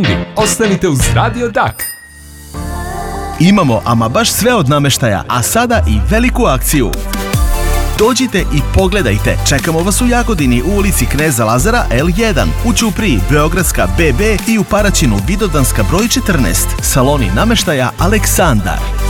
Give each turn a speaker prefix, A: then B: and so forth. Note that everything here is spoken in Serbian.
A: Ostanite uz Radio Dak.
B: Imamo ama baš sve od namještaja, a sada i veliku akciju. Dođite i pogledajte, čekamo vas u Jagodini u ulici Kneza Lazara L1, u Ćupriji Beogradska BB i u Paraćinu Vidovdanska broj 14. Saloni namještaja Aleksandar.